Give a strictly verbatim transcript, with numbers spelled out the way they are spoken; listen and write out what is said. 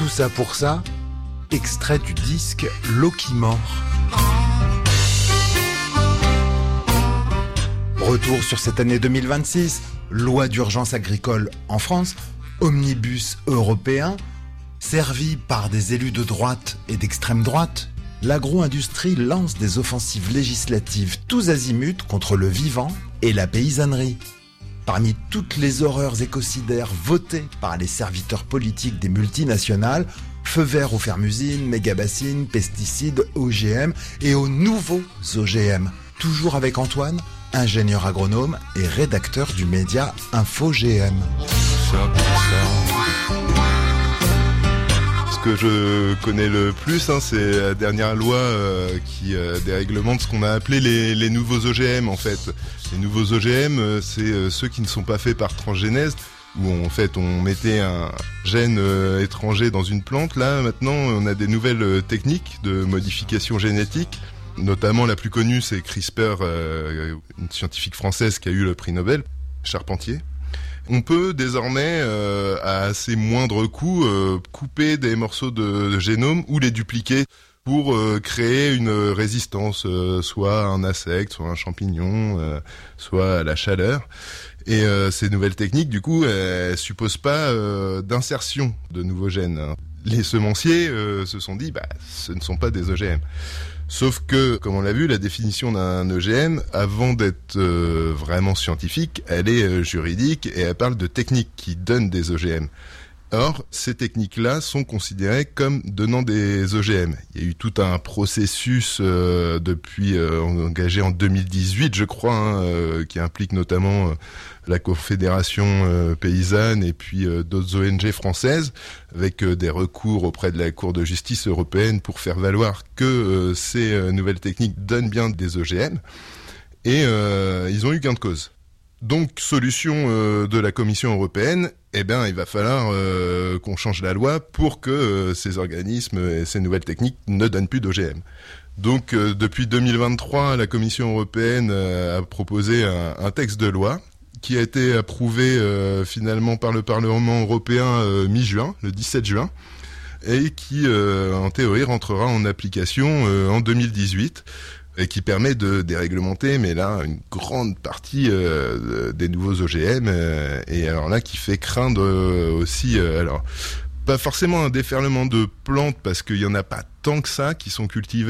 Tout ça pour ça, extrait du disque L'eau qui mord. Retour sur cette année deux mille vingt-six, loi d'urgence agricole en France, omnibus européen, servi par des élus de droite et d'extrême droite, l'agro-industrie lance des offensives législatives tous azimuts contre le vivant et la paysannerie. Parmi toutes les horreurs écocidaires votées par les serviteurs politiques des multinationales, feu vert aux fermes-usines, méga-bassines, pesticides, O G M et aux nouveaux O G M. Toujours avec Antoine, ingénieur agronome et rédacteur du média Info G M. Ça, ça. Ce que je connais le plus, hein, c'est la dernière loi euh, qui euh, déréglemente ce qu'on a appelé les, les nouveaux O G M en fait. Les nouveaux O G M, euh, c'est euh, ceux qui ne sont pas faits par transgénèse, où en fait on mettait un gène euh, étranger dans une plante. Là maintenant on a des nouvelles euh, techniques de modification génétique. Notamment la plus connue, c'est CRISPR, euh, une scientifique française qui a eu le prix Nobel, Charpentier. On peut désormais, euh, à assez moindre coût, euh, couper des morceaux de, de génome ou les dupliquer pour euh, créer une résistance, euh, soit à un insecte, soit à un champignon, euh, soit à la chaleur. Et euh, ces nouvelles techniques, du coup, elles supposent pas euh, d'insertion de nouveaux gènes. Les semenciers euh, se sont dit, bah, ce ne sont pas des O G M. Sauf que, comme on l'a vu, la définition d'un O G M, avant d'être euh, vraiment scientifique, elle est euh, juridique et elle parle de techniques qui donnent des O G M. Or, ces techniques-là sont considérées comme donnant des O G M. Il y a eu tout un processus euh, depuis euh, engagé en deux mille dix-huit, je crois, hein, euh, qui implique notamment euh, la Confédération euh, paysanne et puis euh, d'autres O N G françaises, avec euh, des recours auprès de la Cour de justice européenne pour faire valoir que euh, ces euh, nouvelles techniques donnent bien des O G M. Et euh, ils ont eu gain de cause. Donc, solution euh, de la Commission européenne, eh bien, il va falloir euh, qu'on change la loi pour que euh, ces organismes et ces nouvelles techniques ne donnent plus d'O G M. Donc, euh, depuis deux mille vingt-trois, la Commission européenne euh, a proposé un, un texte de loi qui a été approuvé euh, finalement par le Parlement européen euh, mi-juin, le dix-sept juin, et qui, euh, en théorie, rentrera en application euh, en deux mille dix-huit. Et qui permet de déréglementer, mais là, une grande partie euh, des nouveaux O G M, euh, et alors là, qui fait craindre euh, aussi, euh, alors, pas forcément un déferlement de plantes, parce qu'il y en a pas tant que ça qui sont cultivées